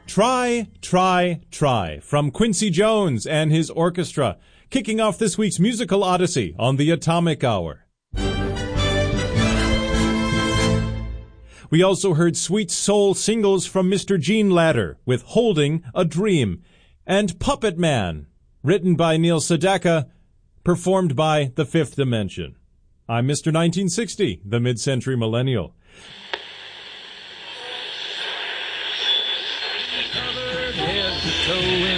Try, Try, Try from Quincy Jones and his orchestra, kicking off this week's musical odyssey on the Atomic Hour. We also heard sweet soul singles from Mr. Gene Ladder with Holding a Dream and Puppet Man, written by Neil Sedaka, performed by The Fifth Dimension. I'm Mr. 1960, the mid-century millennial. Covered head to toe in